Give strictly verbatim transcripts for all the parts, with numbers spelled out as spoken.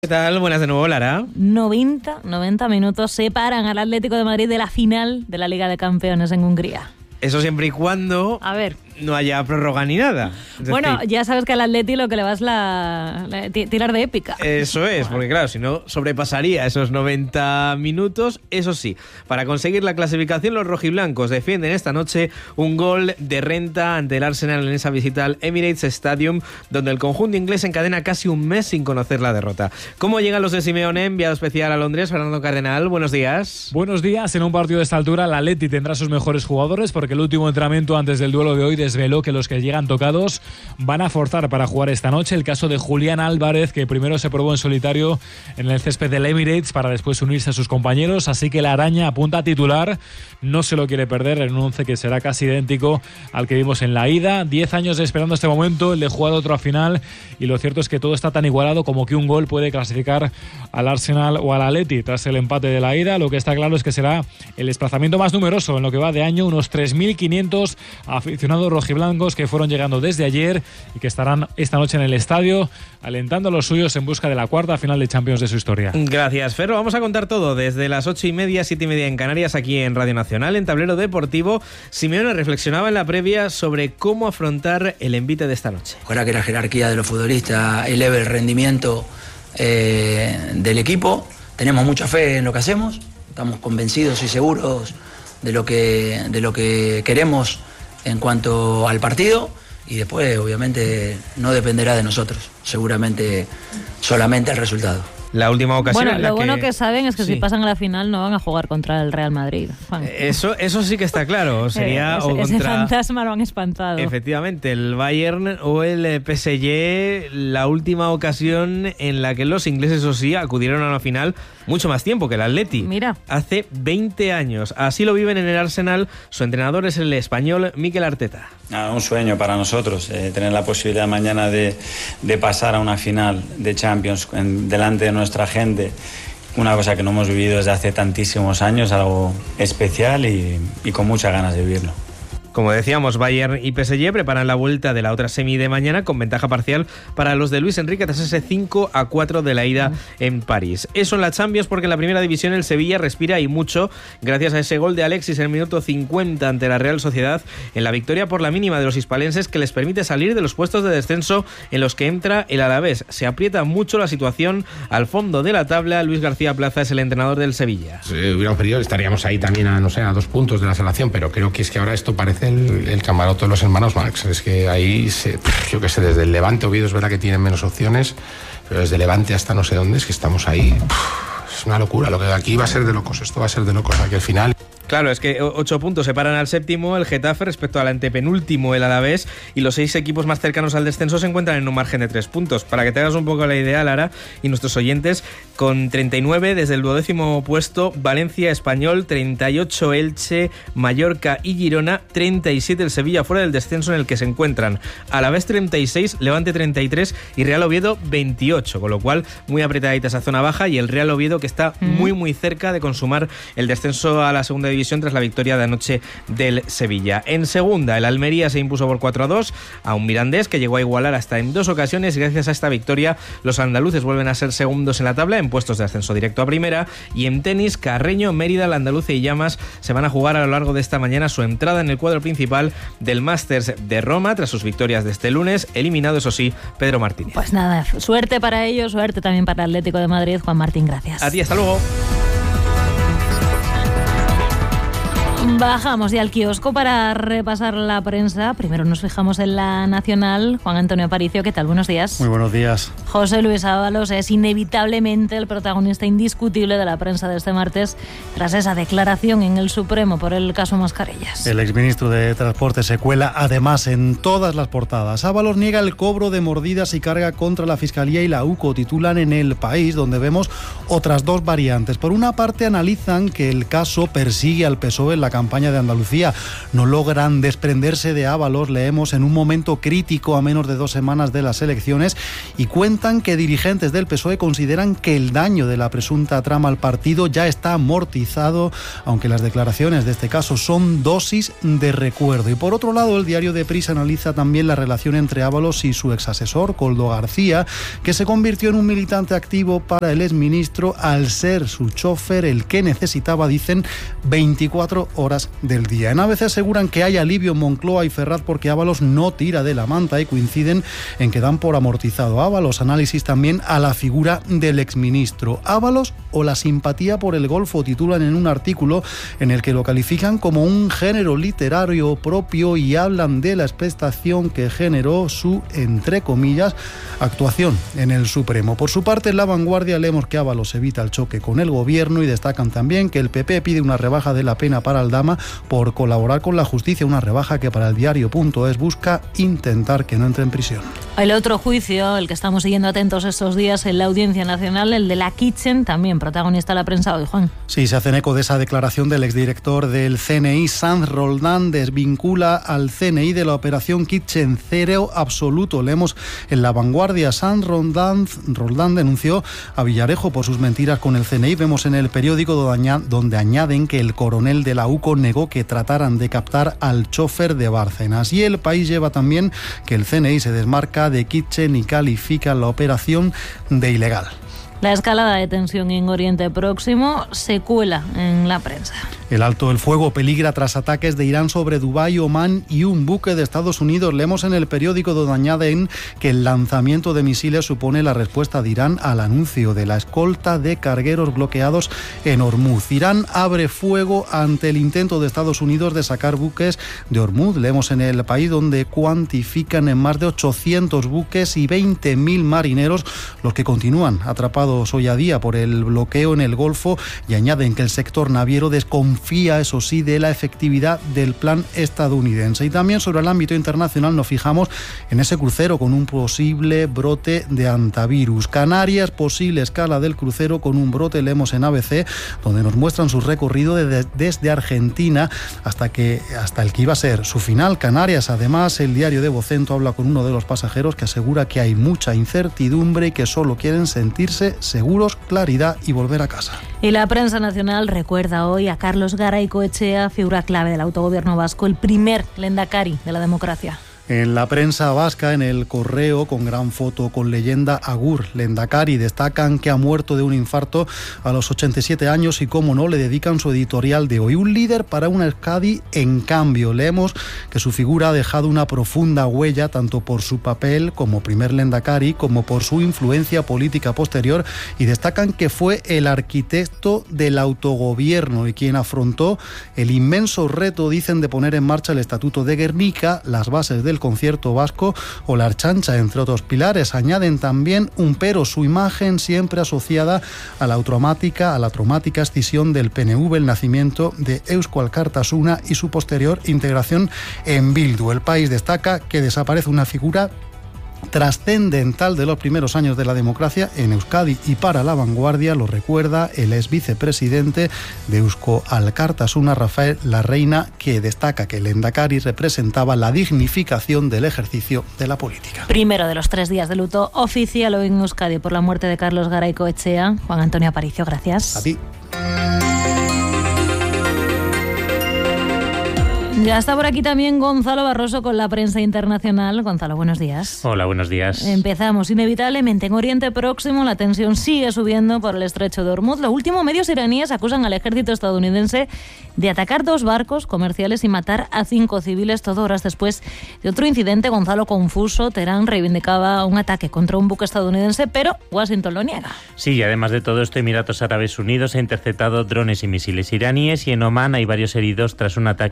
¿Qué tal? Buenas de nuevo, Lara. noventa, noventa minutos separan al Atlético de Madrid de la final de la Liga de Campeones en Hungría. Eso siempre y cuando A ver. no haya prórroga ni nada. Es Bueno, decir, ya sabes que al Atleti lo que le va es la, la- ti- tirar de épica. Eso es, porque claro, si no sobrepasaría esos noventa minutos. Eso sí, para conseguir la clasificación, los rojiblancos defienden esta noche un gol de renta ante el Arsenal en esa visita al Emirates Stadium, donde el conjunto inglés encadena casi un mes sin conocer la derrota. ¿Cómo llegan los de Simeone? Enviado especial a Londres, Fernando Cardenal, buenos días. Buenos días. En un partido de esta altura, el Atleti tendrá sus mejores jugadores porque el último entrenamiento antes del duelo de hoy desveló que los que llegan tocados van a forzar para jugar esta noche. El caso de Julián Álvarez, que primero se probó en solitario en el césped del Emirates para después unirse a sus compañeros, así que la araña apunta a titular. No se lo quiere perder en un once que será casi idéntico al que vimos en la ida. Diez años esperando este momento, el de jugar otra final, y lo cierto es que todo está tan igualado como que un gol puede clasificar al Arsenal o al Atleti tras el empate de la ida. Lo que está claro es que será el desplazamiento más numeroso en lo que va de año, unos tres mil quinientos aficionados rojiblancos que fueron llegando desde ayer y que estarán esta noche en el estadio alentando a los suyos en busca de la cuarta final de Champions de su historia. Gracias, Ferro. Vamos a contar todo desde las ocho y media, siete y media en Canarias, aquí en Radio Nacional. En Tablero Deportivo, Simeone reflexionaba en la previa sobre cómo afrontar el envite de esta noche. Ojalá que la jerarquía de los futbolistas eleve el rendimiento eh, del equipo. Tenemos mucha fe en lo que hacemos, estamos convencidos y seguros de lo que, de lo que queremos en cuanto al partido, y después obviamente no dependerá de nosotros, seguramente solamente el resultado. La última ocasión Bueno, en la lo bueno que... que saben es que Sí. si pasan a la final no van a jugar contra el Real Madrid, Juan. Eso, eso sí que está claro. Sería Eh, ese, o ese contra... fantasma lo han espantado. Efectivamente, el Bayern o el eh, P S G, la última ocasión en la que los ingleses, eso sí, acudieron a una final mucho más tiempo que el Atleti. Mira. Hace veinte años. Así lo viven en el Arsenal. Su entrenador es el español Mikel Arteta. Ah, un sueño para nosotros, eh, tener la posibilidad mañana de, de pasar a una final de Champions en, delante de nuestra gente. Una cosa que no hemos vivido desde hace tantísimos años, algo especial y, y con muchas ganas de vivirlo. Como decíamos, Bayern y P S G preparan la vuelta de la otra semi de mañana con ventaja parcial para los de Luis Enrique tras ese cinco a cuatro de la ida en París. Eso en la Champions, porque en la primera división el Sevilla respira y mucho gracias a ese gol de Alexis en el minuto cincuenta ante la Real Sociedad en la victoria por la mínima de los hispalenses, que les permite salir de los puestos de descenso en los que entra el Alavés. Se aprieta mucho la situación al fondo de la tabla. Luis García Plaza es el entrenador del Sevilla. Si hubiera un periodo estaríamos ahí también a, no sé, a dos puntos de la salvación, pero creo que es que ahora esto parece el, el camarote de los hermanos Marx. Es que ahí, se, yo qué sé, desde el Levante, Oviedo es verdad que tienen menos opciones, pero desde Levante hasta no sé dónde es que estamos ahí. Es una locura, lo que aquí va a ser de locos, esto va a ser de locos aquí al final. Claro, es que ocho puntos separan al séptimo, el Getafe, respecto al antepenúltimo, el Alavés, y los seis equipos más cercanos al descenso se encuentran en un margen de tres puntos. Para que te hagas un poco la idea, Lara, y nuestros oyentes, con treinta y nueve desde el duodécimo puesto, Valencia, Español, treinta y ocho Elche, Mallorca y Girona, treinta y siete el Sevilla fuera del descenso, en el que se encuentran Alavés treinta y seis, Levante treinta y tres y Real Oviedo veintiocho, con lo cual muy apretadita esa zona baja, y el Real Oviedo que está mm. muy muy cerca de consumar el descenso a la segunda división tras la victoria de anoche del Sevilla. En segunda, el Almería se impuso por cuatro a dos a un Mirandés que llegó a igualar hasta en dos ocasiones, y gracias a esta victoria los andaluces vuelven a ser segundos en la tabla en puestos de ascenso directo a primera. Y en tenis, Carreño, Mérida, el Andaluce y Llamas se van a jugar a lo largo de esta mañana su entrada en el cuadro principal del Masters de Roma tras sus victorias de este lunes, eliminado eso sí Pedro Martínez. Pues nada, suerte para ellos, suerte también para el Atlético de Madrid. Juan Martín, gracias. A ti, hasta luego. Bajamos ya al kiosco para repasar la prensa. Primero nos fijamos en la nacional. Juan Antonio Aparicio, ¿qué tal? Buenos días. Muy buenos días. José Luis Ábalos es inevitablemente el protagonista indiscutible de la prensa de este martes tras esa declaración en el Supremo por el caso Mascarillas. El exministro de Transporte se cuela además en todas las portadas. Ábalos niega el cobro de mordidas y carga contra la Fiscalía y la U C O, titulan en El País, donde vemos otras dos variantes. Por una parte, analizan que el caso persigue al P S O E en la campaña de Andalucía. No logran desprenderse de Ábalos, leemos, en un momento crítico a menos de dos semanas de las elecciones, y cuentan que dirigentes del P S O E consideran que el daño de la presunta trama al partido ya está amortizado, aunque las declaraciones de este caso son dosis de recuerdo. Y por otro lado, el diario de Prisa analiza también la relación entre Ábalos y su exasesor, Koldo García, que se convirtió en un militante activo para el exministro al ser su chofer el que necesitaba, dicen, veinticuatro horas del día. En A B C aseguran que hay alivio en Moncloa y Ferraz porque Ábalos no tira de la manta y coinciden en que dan por amortizado a Ábalos. Análisis también a la figura del exministro. ¿Ábalos o la simpatía por el Golfo? Titulan en un artículo en el que lo califican como un género literario propio y hablan de la expectación que generó su, entre comillas, actuación en el Supremo. Por su parte, en La Vanguardia leemos que Ábalos evita el choque con el gobierno y destacan también que el P P pide una rebaja de la pena para Aldama por colaborar con la justicia, una rebaja que para el diario.es busca intentar que no entre en prisión. El otro juicio, el que estamos siguiendo atentos estos días en la Audiencia Nacional, el de la Kitchen, también protagonista de la prensa hoy, Juan. Sí, se hacen eco de esa declaración del exdirector del C N I, Sanz Roldán, desvincula al C N I de la operación Kitchen, cero absoluto. Leemos en La Vanguardia, Sanz Roldán, Roldán denunció a Villarejo por sus mentiras con el C N I. Vemos en el periódico donde añaden que el coronel de la UCO negó que trataran de captar al chofer de Bárcenas. Y El País lleva también que el C N I se desmarca de Kitchen y califica la operación de ilegal. La escalada de tensión en Oriente Próximo se cuela en la prensa. El alto del fuego peligra tras ataques de Irán sobre Dubái, Omán y un buque de Estados Unidos. Leemos en el periódico donde añaden que el lanzamiento de misiles supone la respuesta de Irán al anuncio de la escolta de cargueros bloqueados en Hormuz. Irán abre fuego ante el intento de Estados Unidos de sacar buques de Hormuz. Leemos en El País donde cuantifican en más de ochocientos buques y veinte mil marineros los que continúan atrapados hoy a día por el bloqueo en el Golfo, y añaden que el sector naviero desconfía, eso sí, de la efectividad del plan estadounidense. Y también sobre el ámbito internacional nos fijamos en ese crucero con un posible brote de hantavirus. Canarias, posible escala del crucero con un brote, leemos en A B C, donde nos muestran su recorrido de, desde Argentina hasta, que, hasta el que iba a ser su final, Canarias. Además, el diario de Vocento habla con uno de los pasajeros que asegura que hay mucha incertidumbre y que solo quieren sentirse seguros, claridad y volver a casa. Y la prensa nacional recuerda hoy a Carlos Garaycoechea, figura clave del autogobierno vasco, el primer lehendakari de la democracia. En la prensa vasca, en El Correo, con gran foto con leyenda Agur Lehendakari, destacan que ha muerto de un infarto a los ochenta y siete años y, cómo no, le dedican su editorial de hoy. Un líder para una Euskadi en cambio. Leemos que su figura ha dejado una profunda huella tanto por su papel como primer Lehendakari como por su influencia política posterior, y destacan que fue el arquitecto del autogobierno y quien afrontó el inmenso reto, dicen, de poner en marcha el Estatuto de Gernika, las bases del concierto vasco o la Archancha, entre otros pilares. Añaden también un pero, su imagen siempre asociada a la traumática, a la traumática escisión del P N V, el nacimiento de Eusko Alkartasuna y su posterior integración en Bildu. El País destaca que desaparece una figura trascendental de los primeros años de la democracia en Euskadi, y para La Vanguardia lo recuerda el ex vicepresidente de Eusko Alkartasuna, Rafael Larreina, que destaca que el lehendakari representaba la dignificación del ejercicio de la política. Primero de los tres días de luto oficial hoy en Euskadi por la muerte de Carlos Garaycoechea. Juan Antonio Aparicio, gracias. A ti. Ya está por aquí también Gonzalo Barroso con la prensa internacional. Gonzalo, buenos días. Hola, buenos días. Empezamos. Inevitablemente en Oriente Próximo la tensión sigue subiendo por el estrecho de Hormuz. Lo último, medios iraníes acusan al ejército estadounidense de atacar dos barcos comerciales y matar a cinco civiles, todo horas después de otro incidente, Gonzalo, confuso. Teherán reivindicaba un ataque contra un buque estadounidense, pero Washington lo niega. Sí, y además de todo esto, Emiratos Árabes Unidos ha interceptado drones y misiles iraníes, y en Omán hay varios heridos tras un ataque contra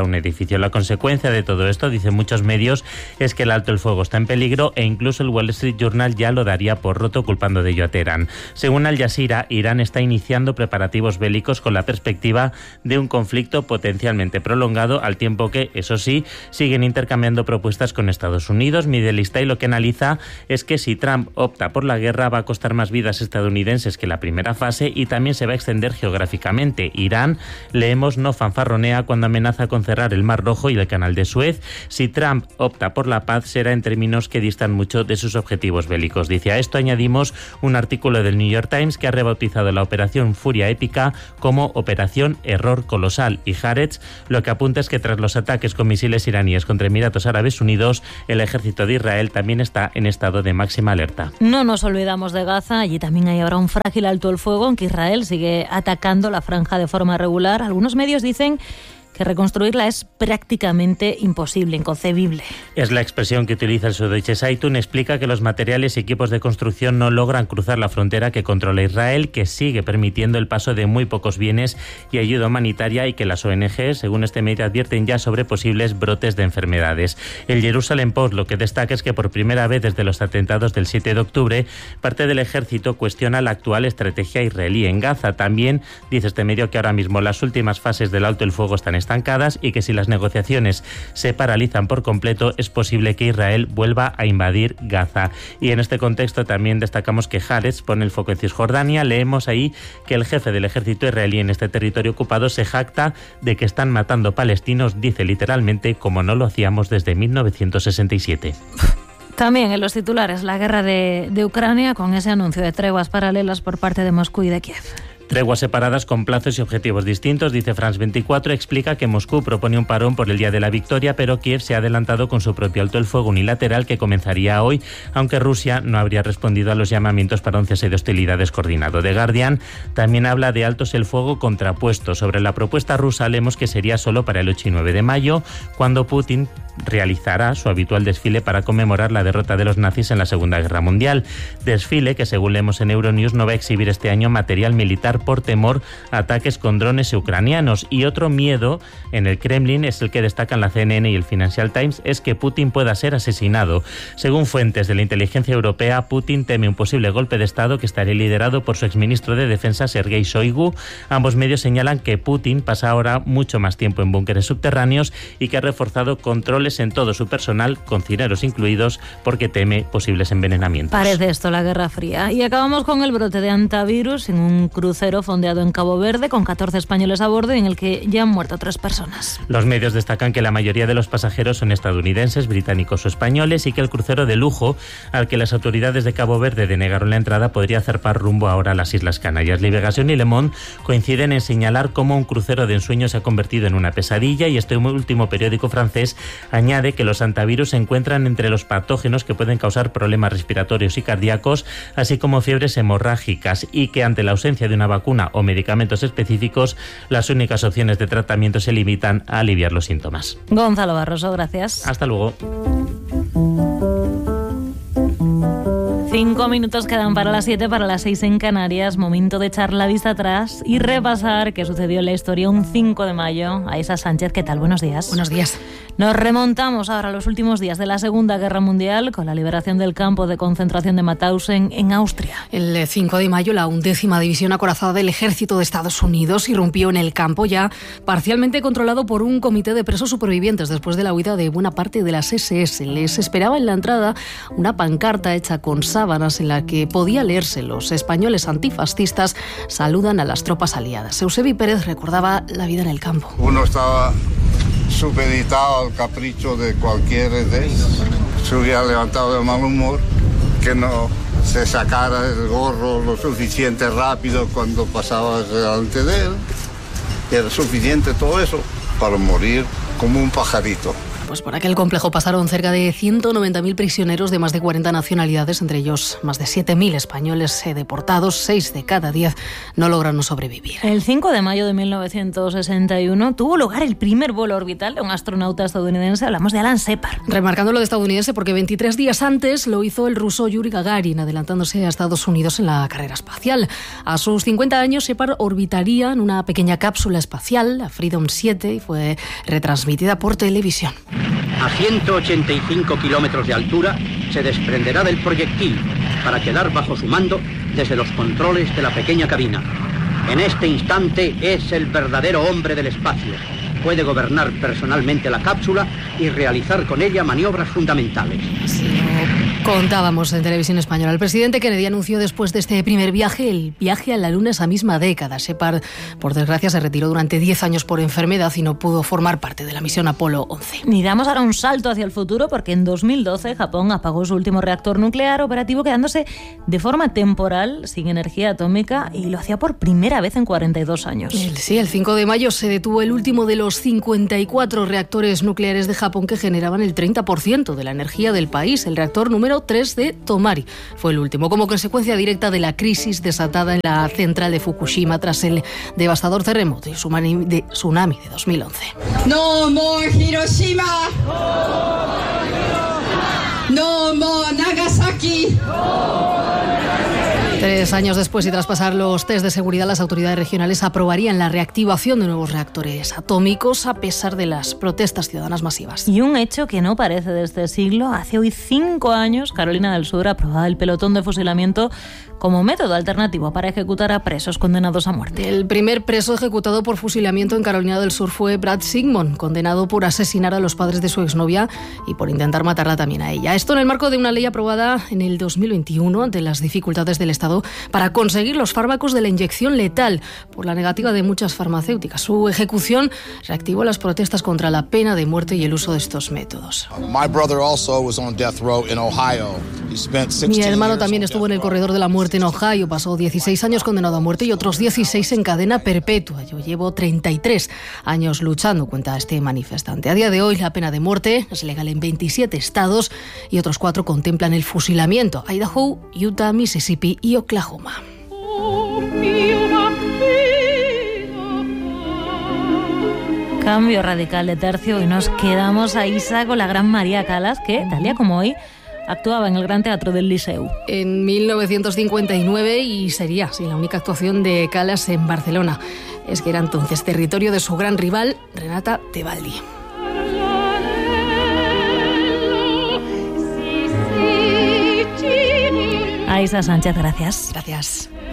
un edificio. La consecuencia de todo esto, dicen muchos medios, es que el alto el fuego está en peligro e incluso el Wall Street Journal ya lo daría por roto, culpando de ello a Teherán. Según Al Jazeera, Irán está iniciando preparativos bélicos con la perspectiva de un conflicto potencialmente prolongado, al tiempo que, eso sí, siguen intercambiando propuestas con Estados Unidos. Midelista y lo que analiza es que si Trump opta por la guerra va a costar más vidas estadounidenses que la primera fase y también se va a extender geográficamente. Irán, leemos, no fanfarronea cuando amenaza con cerrar el Mar Rojo y el Canal de Suez. Si Trump opta por la paz será en términos que distan mucho de sus objetivos bélicos. Dice, a esto añadimos un artículo del New York Times que ha rebautizado la operación Furia Épica como Operación Error Colosal, y Haaretz lo que apunta es que tras los ataques con misiles iraníes contra Emiratos Árabes Unidos, el ejército de Israel también está en estado de máxima alerta. No nos olvidamos de Gaza, allí también hay ahora un frágil alto el fuego en que Israel sigue atacando la franja de forma regular. Algunos medios dicen que reconstruirla es prácticamente imposible, inconcebible. Es la expresión que utiliza el Süddeutsche Zeitung. Explica que los materiales y equipos de construcción no logran cruzar la frontera que controla Israel, que sigue permitiendo el paso de muy pocos bienes y ayuda humanitaria, y que las O N G, según este medio, advierten ya sobre posibles brotes de enfermedades. El Jerusalem Post lo que destaca es que por primera vez desde los atentados del siete de octubre, parte del ejército cuestiona la actual estrategia israelí en Gaza. También dice este medio que ahora mismo las últimas fases del alto el fuego están estancadas y que si las negociaciones se paralizan por completo es posible que Israel vuelva a invadir Gaza. Y en este contexto también destacamos que Haaretz pone el foco en Cisjordania. Leemos ahí que el jefe del ejército israelí en este territorio ocupado se jacta de que están matando palestinos, dice literalmente, como no lo hacíamos desde mil novecientos sesenta y siete. También en los titulares la guerra de, de Ucrania, con ese anuncio de treguas paralelas por parte de Moscú y de Kiev. Treguas separadas con plazos y objetivos distintos, dice France veinticuatro, explica que Moscú propone un parón por el Día de la Victoria, pero Kiev se ha adelantado con su propio alto el fuego unilateral que comenzaría hoy, aunque Rusia no habría respondido a los llamamientos para un cese de hostilidades coordinado. The Guardian también habla de altos el fuego contrapuestos. Sobre la propuesta rusa leemos que sería solo para el ocho y nueve de mayo, cuando Putin realizará su habitual desfile para conmemorar la derrota de los nazis en la Segunda Guerra Mundial. Desfile que, según leemos en Euronews, no va a exhibir este año material militar por temor a ataques con drones ucranianos. Y otro miedo en el Kremlin, es el que destacan la C N N y el Financial Times, es que Putin pueda ser asesinado. Según fuentes de la inteligencia europea, Putin teme un posible golpe de Estado que estaría liderado por su exministro de Defensa, Sergei Shoigu. Ambos medios señalan que Putin pasa ahora mucho más tiempo en búnkeres subterráneos y que ha reforzado controles en todo su personal, cocineros incluidos, porque teme posibles envenenamientos. Parece esto la Guerra Fría. Y acabamos con el brote de antivirus en un crucero fondeado en Cabo Verde, con catorce españoles a bordo y en el que ya han muerto tres personas. Los medios destacan que la mayoría de los pasajeros son estadounidenses, británicos o españoles, y que el crucero de lujo al que las autoridades de Cabo Verde denegaron la entrada podría zarpar rumbo ahora a las Islas Canarias. Liberación y Le Monde coinciden en señalar cómo un crucero de ensueño se ha convertido en una pesadilla, y este último periódico francés añade que los antivirus se encuentran entre los patógenos que pueden causar problemas respiratorios y cardíacos, así como fiebres hemorrágicas, y que ante la ausencia de una vacuna o medicamentos específicos, las únicas opciones de tratamiento se limitan a aliviar los síntomas. Gonzalo Barroso, gracias. Hasta luego. Cinco minutos quedan para las siete, para las seis en Canarias. Momento de echar la vista atrás y repasar qué sucedió en la historia un cinco de mayo. Aisa Sánchez, ¿qué tal? Buenos días. Buenos días. Nos remontamos ahora a los últimos días de la Segunda Guerra Mundial con la liberación del campo de concentración de Mauthausen en Austria. El cinco de mayo, la undécima división acorazada del ejército de Estados Unidos irrumpió en el campo, ya parcialmente controlado por un comité de presos supervivientes después de la huida de buena parte de las ese ese. Les esperaba en la entrada una pancarta hecha con sábanas en la que podía leerse: los españoles antifascistas saludan a las tropas aliadas. Eusebi Pérez recordaba la vida en el campo. Uno estaba supeditado al capricho de cualquier de ellos. Se hubiera levantado de mal humor que no se sacara el gorro lo suficiente rápido cuando pasabas delante de él. Era suficiente todo eso para morir como un pajarito. Pues por aquel complejo pasaron cerca de ciento noventa mil prisioneros de más de cuarenta nacionalidades, entre ellos más de siete mil españoles deportados. seis de cada diez no lograron sobrevivir. El cinco de mayo de mil novecientos sesenta y uno tuvo lugar el primer vuelo orbital de un astronauta estadounidense. Hablamos de Alan Shepard. Remarcando lo de estadounidense porque veintitrés días antes lo hizo el ruso Yuri Gagarin, adelantándose a Estados Unidos en la carrera espacial. A sus cincuenta años, Shepard orbitaría en una pequeña cápsula espacial, la Freedom siete, y fue retransmitida por televisión. A ciento ochenta y cinco kilómetros de altura se desprenderá del proyectil para quedar bajo su mando desde los controles de la pequeña cabina. En este instante es el verdadero hombre del espacio. Puede gobernar personalmente la cápsula y realizar con ella maniobras fundamentales. Sí, contábamos en Televisión Española. El presidente Kennedy anunció después de este primer viaje el viaje a la Luna esa misma década. Shepard, por desgracia, se retiró durante diez años por enfermedad y no pudo formar parte de la misión Apolo once. Y damos ahora un salto hacia el futuro porque en dos mil doce Japón apagó su último reactor nuclear operativo, quedándose de forma temporal sin energía atómica, y lo hacía por primera vez en cuarenta y dos años. El, sí, el cinco de mayo se detuvo el último de los cincuenta y cuatro reactores nucleares de Japón que generaban el treinta por ciento de la energía del país. El reactor número tres de Tomari fue el último, como consecuencia directa de la crisis desatada en la central de Fukushima tras el devastador terremoto y tsunami de, tsunami de dos mil once. No more Hiroshima. No more Nagasaki. Tres años después y tras pasar los test de seguridad, las autoridades regionales aprobarían la reactivación de nuevos reactores atómicos a pesar de las protestas ciudadanas masivas. Y un hecho que no parece de este siglo: hace hoy cinco años Carolina del Sur aprobaba el pelotón de fusilamiento como método alternativo para ejecutar a presos condenados a muerte. El primer preso ejecutado por fusilamiento en Carolina del Sur fue Brad Sigmund, condenado por asesinar a los padres de su exnovia y por intentar matarla también a ella. Esto en el marco de una ley aprobada en el dos mil veintiuno ante las dificultades del Estado para conseguir los fármacos de la inyección letal por la negativa de muchas farmacéuticas. Su ejecución reactivó las protestas contra la pena de muerte y el uso de estos métodos. Mi hermano también estuvo en el corredor de la muerte en Ohio. Pasó dieciséis años condenado a muerte y otros dieciséis en cadena perpetua. Yo llevo treinta y tres años luchando, cuenta este manifestante. A día de hoy la pena de muerte es legal en veintisiete estados y otros cuatro contemplan el fusilamiento: Idaho, Utah, Mississippi y Oklahoma. Cambio radical de tercio y nos quedamos a Isa con la gran María Callas, que tal día como hoy actuaba en el Gran Teatro del Liceu. En mil novecientos cincuenta y nueve, y sería así la única actuación de Callas en Barcelona. Es que era entonces territorio de su gran rival, Renata Tebaldi. Aisa Sánchez, gracias. Gracias.